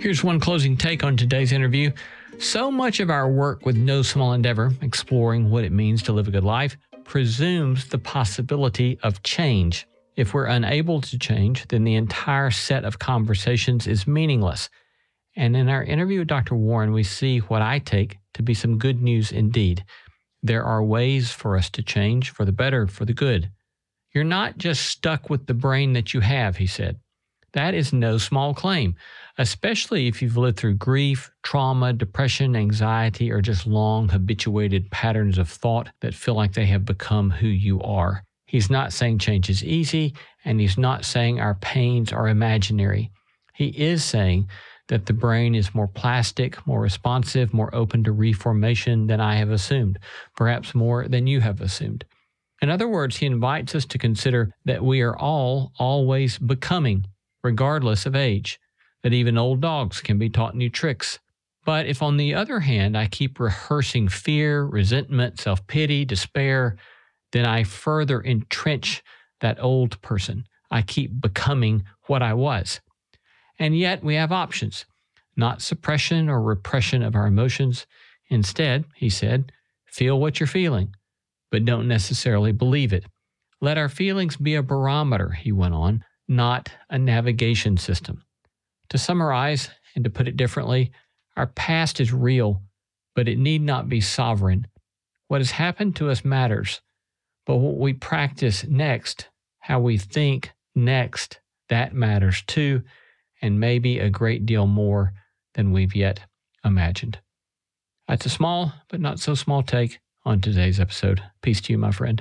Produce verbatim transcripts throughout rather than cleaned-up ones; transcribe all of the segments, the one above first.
Here's one closing take on today's interview. So much of our work with No Small Endeavor, exploring what it means to live a good life, presumes the possibility of change. If we're unable to change, then the entire set of conversations is meaningless. And in our interview with Doctor Warren, we see what I take to be some good news indeed. There are ways for us to change for the better, for the good. You're not just stuck with the brain that you have, he said. That is no small claim, especially if you've lived through grief, trauma, depression, anxiety, or just long habituated patterns of thought that feel like they have become who you are. He's not saying change is easy, and he's not saying our pains are imaginary. He is saying that the brain is more plastic, more responsive, more open to reformation than I have assumed, perhaps more than you have assumed. In other words, he invites us to consider that we are all always becoming, regardless of age, that even old dogs can be taught new tricks. But if, on the other hand, I keep rehearsing fear, resentment, self-pity, despair, then I further entrench that old person. I keep becoming what I was. And yet we have options, not suppression or repression of our emotions. Instead, he said, feel what you're feeling, but don't necessarily believe it. Let our feelings be a barometer, he went on, not a navigation system. To summarize, and to put it differently, our past is real, but it need not be sovereign. What has happened to us matters, but what we practice next, how we think next, that matters too, and maybe a great deal more than we've yet imagined. That's a small, but not so small take on today's episode. Peace to you, my friend.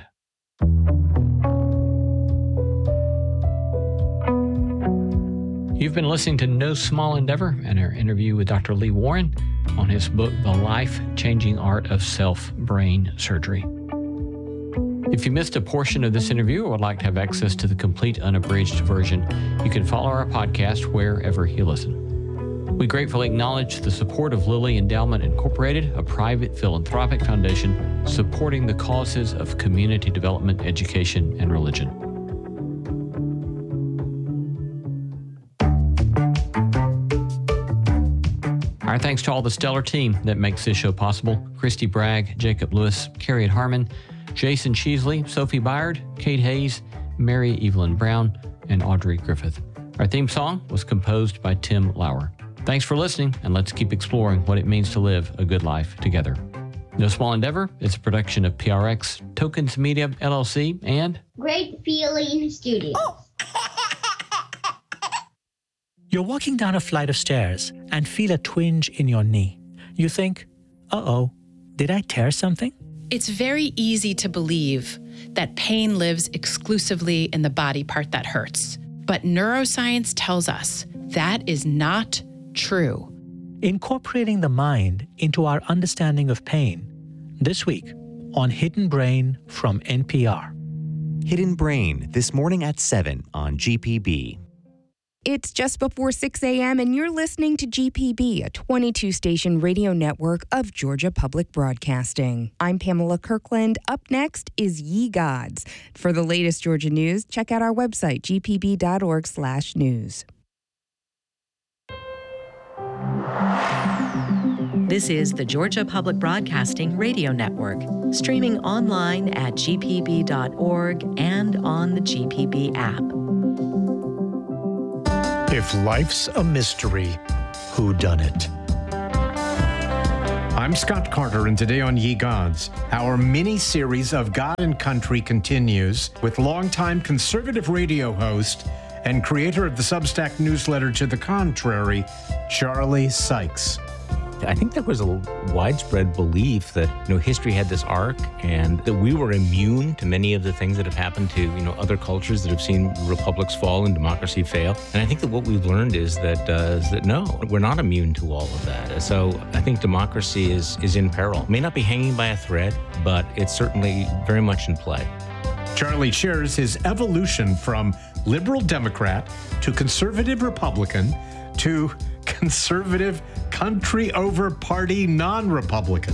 You've been listening to No Small Endeavor and our interview with Doctor Lee Warren on his book, The Life-Changing Art of Self-Brain Surgery. If you missed a portion of this interview or would like to have access to the complete unabridged version, you can follow our podcast wherever you listen. We gratefully acknowledge the support of Lilly Endowment Incorporated, a private philanthropic foundation supporting the causes of community development, education, and religion. Our thanks to all the stellar team that makes this show possible. Christy Bragg, Jacob Lewis, Carrie Harmon, Jason Cheesley, Sophie Byard, Kate Hayes, Mary Evelyn Brown, and Audrey Griffith. Our theme song was composed by Tim Lauer. Thanks for listening, and let's keep exploring what it means to live a good life together. No Small Endeavor is a production of P R X, Tokens Media, L L C, and Great Feeling Studios. Oh. You're walking down a flight of stairs and feel a twinge in your knee. You think, uh-oh, did I tear something? It's very easy to believe that pain lives exclusively in the body part that hurts. But neuroscience tells us that is not true. Incorporating the mind into our understanding of pain, this week on Hidden Brain from N P R. Hidden Brain, this morning at seven on G P B. It's just before six a.m. and you're listening to G P B, a twenty-two station radio network of Georgia Public Broadcasting. I'm Pamela Kirkland. Up next is Ye Gods. For the latest Georgia news, check out our website, g p b dot org slash news. This is the Georgia Public Broadcasting Radio Network, streaming online at g p b dot org and on the G P B app. If life's a mystery, who done it? I'm Scott Carter, and today on Ye Gods, our mini-series of God and Country continues with longtime conservative radio host and creator of the Substack newsletter To the Contrary, Charlie Sykes. I think there was a widespread belief that, you know, history had this arc and that we were immune to many of the things that have happened to, you know, other cultures that have seen republics fall and democracy fail. And I think that what we've learned is that, uh, is that no, we're not immune to all of that. So I think democracy is, is in peril. It may not be hanging by a thread, but it's certainly very much in play. Charlie shares his evolution from liberal Democrat to conservative Republican to conservative country over party non-Republican.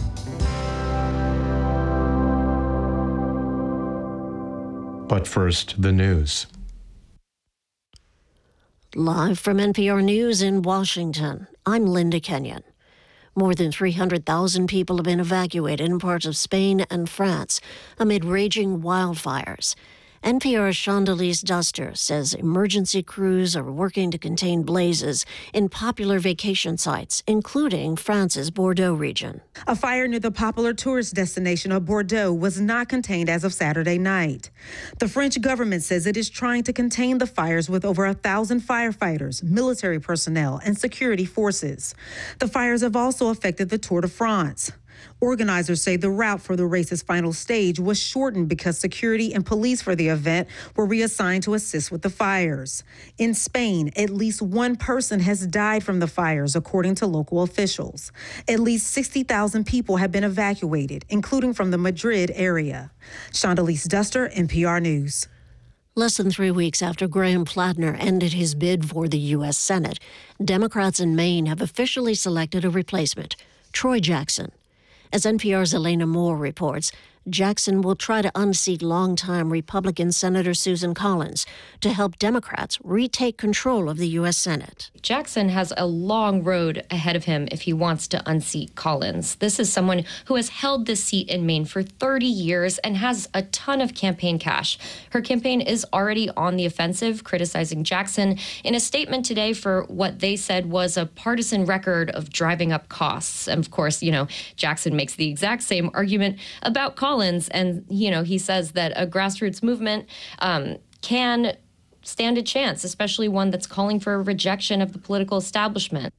But first, the news. Live from N P R News in Washington, I'm Linda Kenyon. More than three hundred thousand people have been evacuated in parts of Spain and France amid raging wildfires. N P R's Chandalise Duster says emergency crews are working to contain blazes in popular vacation sites, including France's Bordeaux region. A fire near the popular tourist destination of Bordeaux was not contained as of Saturday night. The French government says it is trying to contain the fires with over a thousand firefighters, military personnel, and security forces. The fires have also affected the Tour de France. Organizers say the route for the race's final stage was shortened because security and police for the event were reassigned to assist with the fires. In Spain, at least one person has died from the fires, according to local officials. At least sixty thousand people have been evacuated, including from the Madrid area. Chandalise Duster, N P R News. Less than three weeks after Graham Plattner ended his bid for the U S Senate, Democrats in Maine have officially selected a replacement, Troy Jackson. As N P R's Elena Moore reports, Jackson will try to unseat longtime Republican Senator Susan Collins to help Democrats retake control of the U S Senate. Jackson has a long road ahead of him if he wants to unseat Collins. This is someone who has held this seat in Maine for thirty years and has a ton of campaign cash. Her campaign is already on the offensive, criticizing Jackson in a statement today for what they said was a partisan record of driving up costs. And of course, you know, Jackson makes the exact same argument about Collins. Collins, and, you know, he says that a grassroots movement um, can stand a chance, especially one that's calling for a rejection of the political establishment.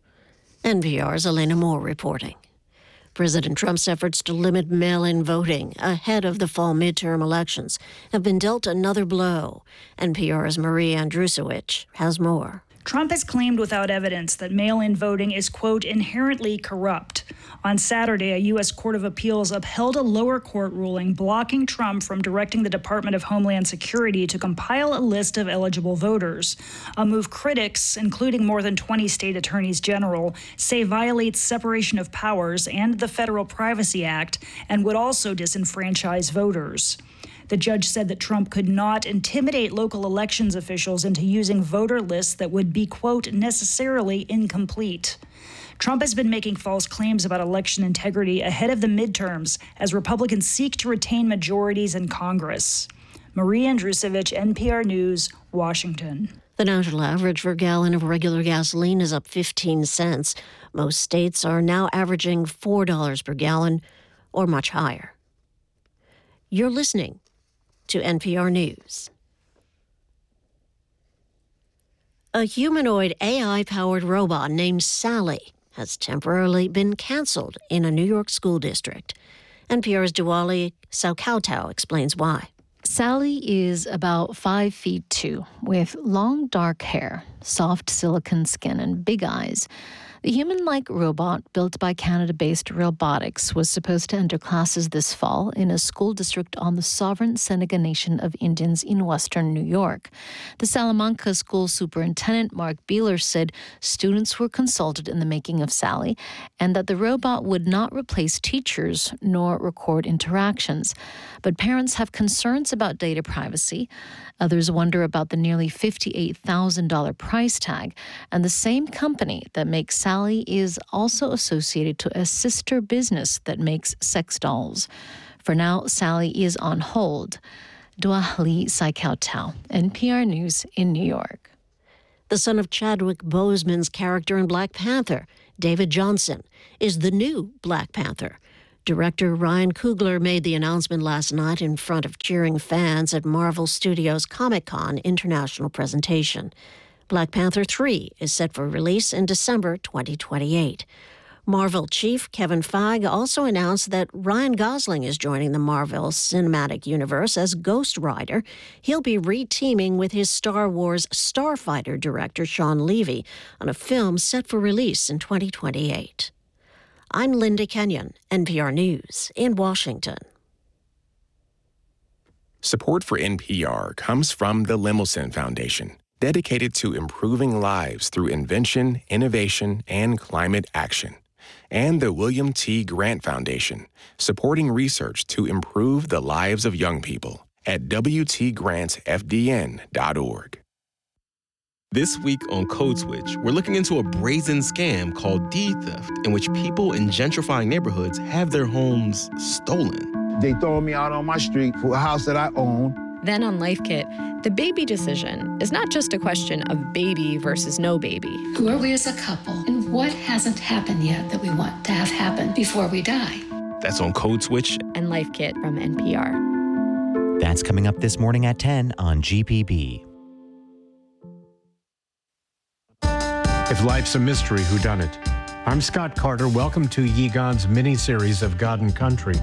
N P R's Elena Moore reporting. President Trump's efforts to limit mail-in voting ahead of the fall midterm elections have been dealt another blow. N P R's Marie Andrusewicz has more. Trump has claimed without evidence that mail-in voting is, quote, inherently corrupt. On Saturday, a U S Court of Appeals upheld a lower court ruling blocking Trump from directing the Department of Homeland Security to compile a list of eligible voters, a move critics, including more than twenty state attorneys general, say violates separation of powers and the Federal Privacy Act and would also disenfranchise voters. The judge said that Trump could not intimidate local elections officials into using voter lists that would be, quote, necessarily incomplete. Trump has been making false claims about election integrity ahead of the midterms as Republicans seek to retain majorities in Congress. Marie Andrusewicz, N P R News, Washington. The national average for a gallon of regular gasoline is up fifteen cents. Most states are now averaging four dollars per gallon or much higher. You're listening to N P R News. A humanoid A I-powered robot named Sally has temporarily been canceled in a New York school district. N P R's Diwali Saukautau explains why. Sally is about five feet two, with long dark hair, soft silicon skin, and big eyes. The human-like robot, built by Canada-based Realbotics, was supposed to enter classes this fall in a school district on the sovereign Seneca Nation of Indians in western New York. The Salamanca school superintendent, Mark Beeler, said students were consulted in the making of Sally and that the robot would not replace teachers nor record interactions. But parents have concerns about data privacy. Others wonder about the nearly fifty-eight thousand dollars price tag, and the same company that makes Sally is also associated to a sister business that makes sex dolls. For now, Sally is on hold. Diwali Saukautau, N P R News in New York. The son of Chadwick Boseman's character in Black Panther, David Johnson, is the new Black Panther. Director Ryan Coogler made the announcement last night in front of cheering fans at Marvel Studios' Comic-Con International presentation. Black Panther three is set for release in December twenty twenty-eight. Marvel chief Kevin Feige also announced that Ryan Gosling is joining the Marvel Cinematic Universe as Ghost Rider. He'll be re-teaming with his Star Wars Starfighter director Sean Levy on a film set for release in twenty twenty-eight. I'm Linda Kenyon, N P R News in Washington. Support for N P R comes from the Lemelson Foundation, dedicated to improving lives through invention, innovation, and climate action, and the William T. Grant Foundation, supporting research to improve the lives of young people at w t grant f d n dot org. This week on Code Switch, we're looking into a brazen scam called deed theft, in which people in gentrifying neighborhoods have their homes stolen. They throw me out on my street for a house that I own. Then on Life Kit, the baby decision is not just a question of baby versus no baby. Who are we as a couple, and what hasn't happened yet that we want to have happen before we die? That's on Code Switch and Life Kit from N P R. That's coming up this morning at ten on G P B. If life's a mystery, whodunit? I'm Scott Carter. Welcome to Ye Gods mini-series of God and Country.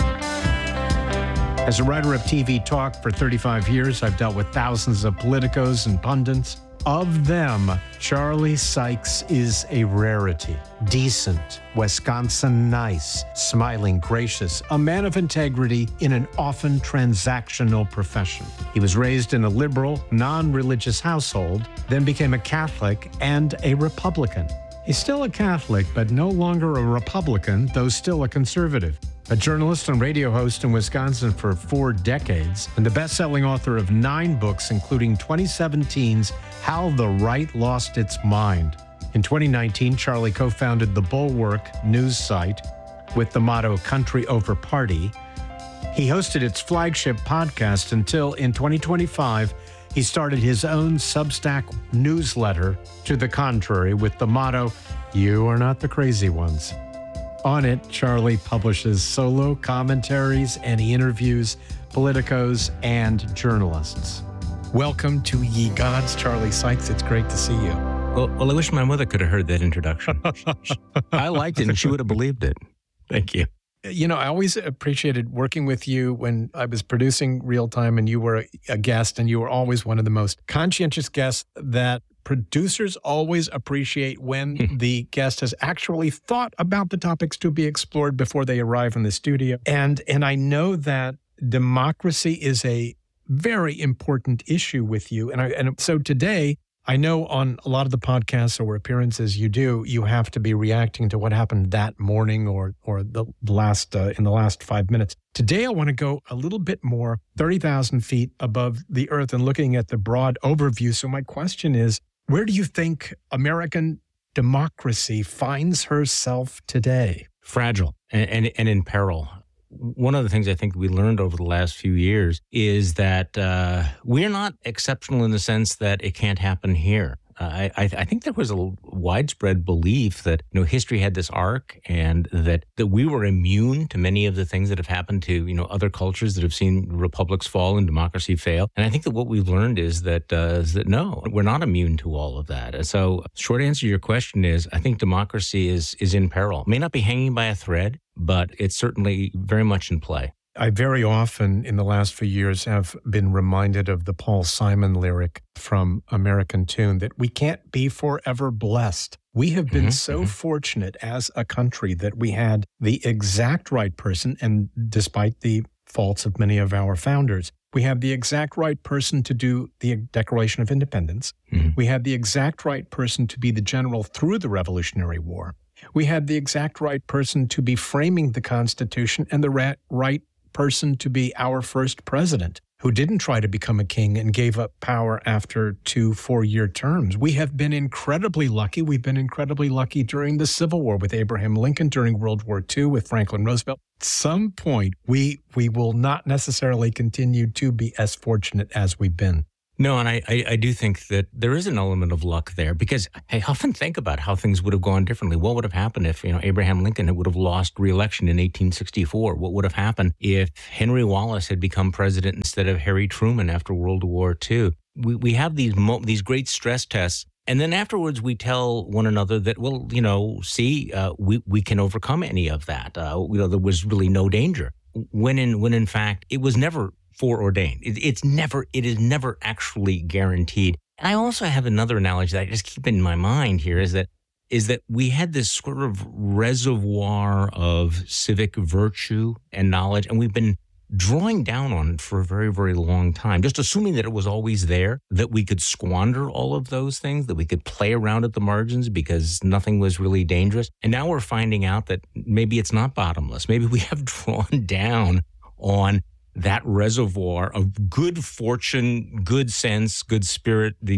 As a writer of T V talk for thirty-five years, I've dealt with thousands of politicos and pundits. Of them, Charlie Sykes is a rarity. Decent, Wisconsin nice, smiling, gracious, a man of integrity in an often transactional profession. He was raised in a liberal, non-religious household, then became a Catholic and a Republican. He's still a Catholic, but no longer a Republican, though still a conservative. A journalist and radio host in Wisconsin for four decades, and the best-selling author of nine books, including twenty seventeen's How the Right Lost Its Mind. In twenty nineteen, Charlie co-founded the Bulwark news site with the motto Country Over Party. He hosted its flagship podcast until in twenty twenty-five, he started his own Substack newsletter to the contrary with the motto, You Are Not the Crazy Ones. On it, Charlie publishes solo commentaries and he interviews politicos and journalists. Welcome to Ye Gods, Charlie Sykes. It's great to see you. Well, well, I wish my mother could have heard that introduction. I liked it and she would have believed it. Thank you. You know, I always appreciated working with you when I was producing Real Time and you were a guest, and you were always one of the most conscientious guests that producers always appreciate when the guest has actually thought about the topics to be explored before they arrive in the studio. And and I know that democracy is a very important issue with you. And I, and so today, I know on a lot of the podcasts or appearances you do, you have to be reacting to what happened that morning or or the last uh, in the last five minutes. Today, I want to go a little bit more, thirty thousand feet above the earth and looking at the broad overview. So my question is, where do you think American democracy finds herself today? Fragile and, and, and in peril. One of the things I think we learned over the last few years is that uh, we're not exceptional in the sense that it can't happen here. Uh, I, I think there was a widespread belief that, you know, history had this arc and that, that we were immune to many of the things that have happened to, you know, other cultures that have seen republics fall and democracy fail. And I think that what we've learned is that, uh, is that no, we're not immune to all of that. And so short answer to your question is, I think democracy is, is in peril. It may not be hanging by a thread, but it's certainly very much in play. I very often in the last few years have been reminded of the Paul Simon lyric from American Tune that we can't be forever blessed. We have been mm-hmm, so mm-hmm. fortunate as a country that we had the exact right person, and despite the faults of many of our founders, we had the exact right person to do the Declaration of Independence. Mm-hmm. We had the exact right person to be the general through the Revolutionary War. We had the exact right person to be framing the Constitution and the ra- right person to be our first president, who didn't try to become a king and gave up power after two four-year terms. We have been incredibly lucky. We've been incredibly lucky during the Civil War with Abraham Lincoln, during World War Two with Franklin Roosevelt. At some point, we we will not necessarily continue to be as fortunate as we've been. No, and I, I, I do think that there is an element of luck there, because I often think about how things would have gone differently. What would have happened if, you know, Abraham Lincoln would have lost re-election in eighteen sixty-four? What would have happened if Henry Wallace had become president instead of Harry Truman after World War Two? We we have these mo- these great stress tests, and then afterwards we tell one another that, well, you know, see, uh, we we can overcome any of that. Uh, you know, there was really no danger. When in when in fact it was never foreordained. It, it's never, it is never actually guaranteed. And I also have another analogy that I just keep in my mind here is that, is that we had this sort of reservoir of civic virtue and knowledge, and we've been drawing down on it for a very, very long time, just assuming that it was always there, that we could squander all of those things, that we could play around at the margins because nothing was really dangerous. And now we're finding out that maybe it's not bottomless. Maybe we have drawn down on that reservoir of good fortune, good sense, good spirit, the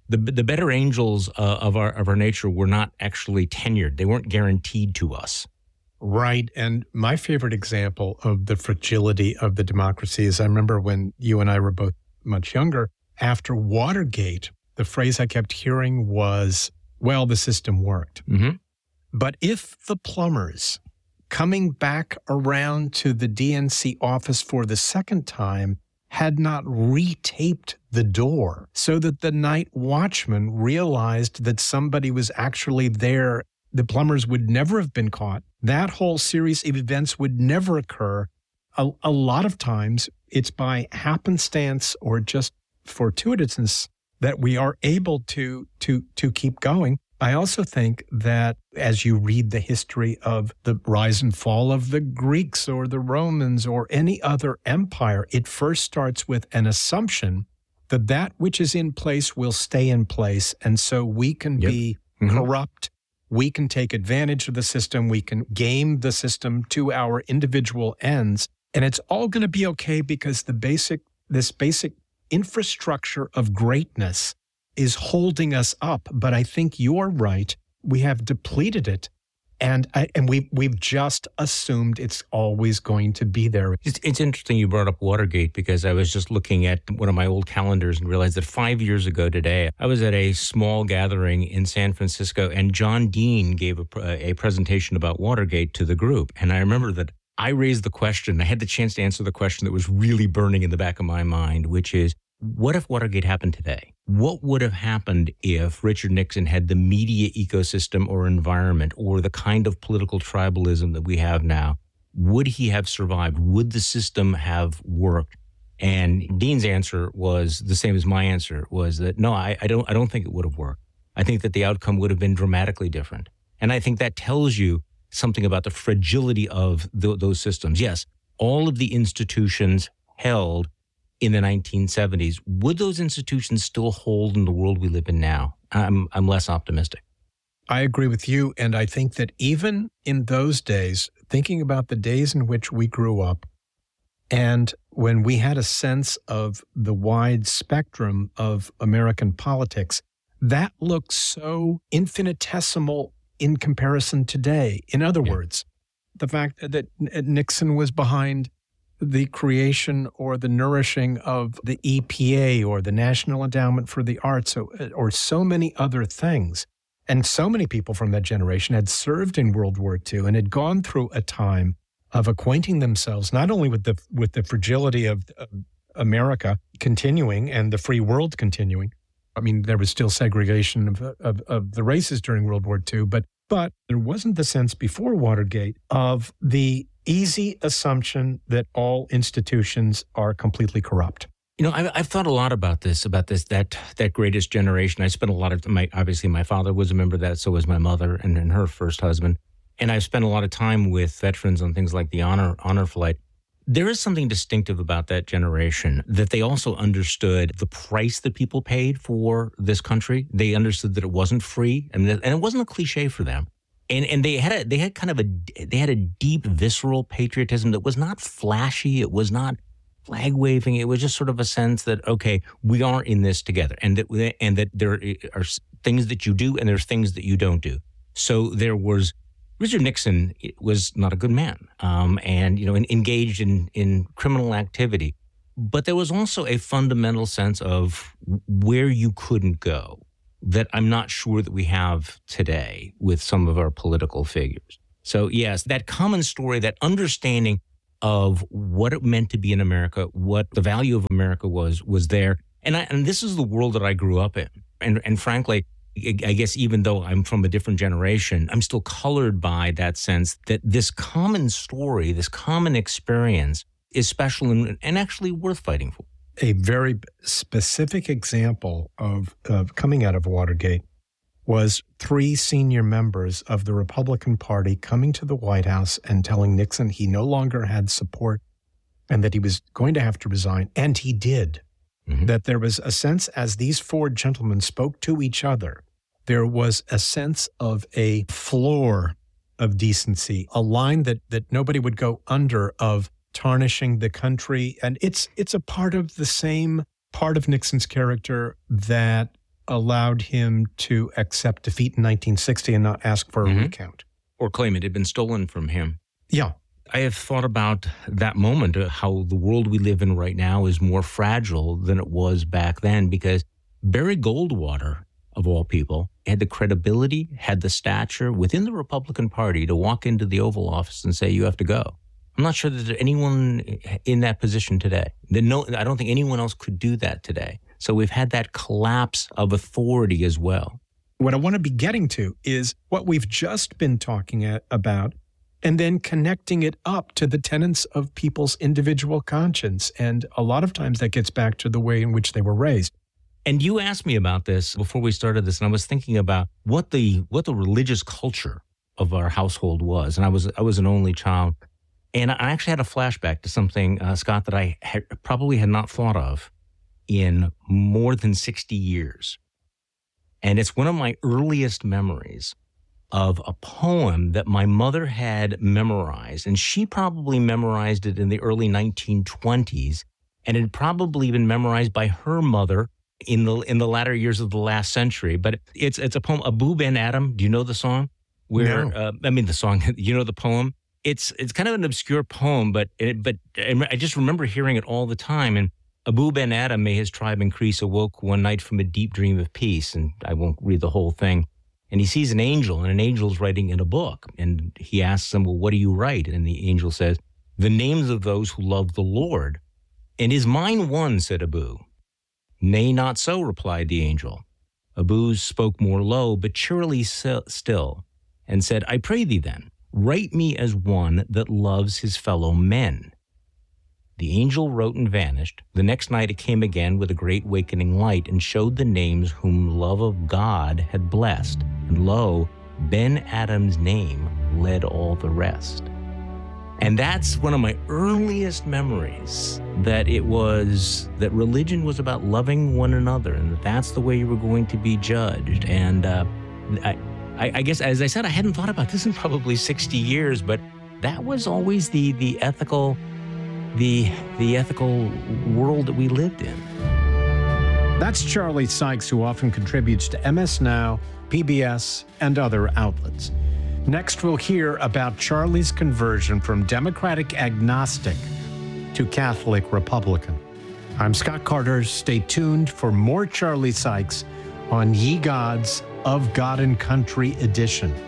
the the better angels uh, of our of our nature were not actually tenured. They weren't guaranteed to us. Right. And my favorite example of the fragility of the democracy is I remember when you and I were both much younger, after Watergate, the phrase I kept hearing was, well, the system worked. Mm-hmm. But if the plumbers coming back around to the D N C office for the second time had not retaped the door so that the night watchman realized that somebody was actually there, the plumbers would never have been caught. That whole series of events would never occur. A, a lot of times it's by happenstance or just fortuitousness that we are able to, to, to keep going. I also think that as you read the history of the rise and fall of the Greeks or the Romans or any other empire, it first starts with an assumption that that which is in place will stay in place. And so we can Yep. be Mhm. corrupt. We can take advantage of the system. We can game the system to our individual ends. And it's all going to be okay because the basic, this basic infrastructure of greatness is holding us up. But I think you're right. We have depleted it. And I, and we, we've just assumed it's always going to be there. It's, it's interesting you brought up Watergate because I was just looking at one of my old calendars and realized that five years ago today, I was at a small gathering in San Francisco and John Dean gave a, a presentation about Watergate to the group. And I remember that I raised the question, I had the chance to answer the question that was really burning in the back of my mind, which is, what if Watergate happened today? What would have happened if Richard Nixon had the media ecosystem or environment or the kind of political tribalism that we have now? Would he have survived? Would the system have worked? And Dean's answer was the same as my answer, was that no, I, I don't I don't think it would have worked. I think that the outcome would have been dramatically different. And I think that tells you something about the fragility of th- those systems. Yes, all of the institutions held in the nineteen seventies, would those institutions still hold in the world we live in now? I'm I'm less optimistic. I agree with you. And I think that even in those days, thinking about the days in which we grew up and when we had a sense of the wide spectrum of American politics, that looks so infinitesimal in comparison today. In other yeah. words, the fact that Nixon was behind the creation or the nourishing of the E P A or the National Endowment for the Arts or, or so many other things. And so many people from that generation had served in World War Two and had gone through a time of acquainting themselves not only with the with the fragility of, of America continuing and the free world continuing. I mean, there was still segregation of, of, of the races during World War Two, but but there wasn't the sense before Watergate of the easy assumption that all institutions are completely corrupt. You know, I've, I've thought a lot about this, about this, that that greatest generation. I spent a lot of my, obviously my father was a member of that, so was my mother and, and her first husband. And I've spent a lot of time with veterans on things like the honor honor flight. There is something distinctive about that generation, that they also understood the price that people paid for this country. They understood that it wasn't free, and, that, and it wasn't a cliche for them. And and they had a they had kind of a they had a deep visceral patriotism that was not flashy. It was not flag waving. It was just sort of a sense that, okay, we are in this together, and that and that there are things that you do and there's things that you don't do. So there was Richard Nixon was not a good man, um, and you know engaged in in criminal activity, but there was also a fundamental sense of where you couldn't go that I'm not sure that we have today with some of our political figures. So yes, that common story, that understanding of what it meant to be in America, what the value of America was, was there. And I, and this is the world that I grew up in. And and frankly, I guess even though I'm from a different generation, I'm still colored by that sense that this common story, this common experience is special and, and actually worth fighting for. A very specific example of, of coming out of Watergate was three senior members of the Republican Party coming to the White House and telling Nixon he no longer had support and that he was going to have to resign. And he did. Mm-hmm. That there was a sense, as these four gentlemen spoke to each other, there was a sense of a floor of decency, a line that that nobody would go under of tarnishing the country. And it's it's a part of the same part of Nixon's character that allowed him to accept defeat in nineteen sixty and not ask for a Mhm. recount. Or claim it had been stolen from him. Yeah. I have thought about that moment, uh, how the world we live in right now is more fragile than it was back then, because Barry Goldwater, of all people, had the credibility, had the stature within the Republican Party to walk into the Oval Office and say, you have to go. I'm not sure that there's anyone in that position today. That no, I don't think anyone else could do that today. So we've had that collapse of authority as well. What I want to be getting to is what we've just been talking a- about, and then connecting it up to the tenets of people's individual conscience. And a lot of times that gets back to the way in which they were raised. And you asked me about this before we started this, and I was thinking about what the what the religious culture of our household was. And I was I was an only child, and I actually had a flashback to something, uh, Scott, that I had, probably had not thought of in more than sixty years. And it's one of my earliest memories of a poem that my mother had memorized, and she probably memorized it in the early nineteen twenties, and it had probably been memorized by her mother in the in the latter years of the last century. But it's it's a poem, Abu Ben Adam. Do you know the song? Where No. uh, I mean the song. You know the poem. It's it's kind of an obscure poem, but it, but I just remember hearing it all the time. And Abu Ben Adam, may his tribe increase, awoke one night from a deep dream of peace. And I won't read the whole thing. And he sees an angel, and an angel's writing in a book. And he asks him, well, what do you write? And the angel says, the names of those who love the Lord. And is mine one, said Abu. Nay, not so, replied the angel. Abu spoke more low, but cheerily still, and said, I pray thee then, write me as one that loves his fellow men. The angel wrote and vanished. The next night it came again with a great wakening light and showed the names whom love of God had blessed. And lo, Ben Adam's name led all the rest. And that's one of my earliest memories, that it was, that religion was about loving one another, and that that's the way you were going to be judged. And uh, I, I guess, as I said, I hadn't thought about this in probably sixty years, but that was always the the ethical, the the ethical world that we lived in. That's Charlie Sykes, who often contributes to M S Now, P B S, and other outlets. Next, we'll hear about Charlie's conversion from Democratic agnostic to Catholic Republican. I'm Scott Carter. Stay tuned for more Charlie Sykes on Ye Gods of God and Country edition.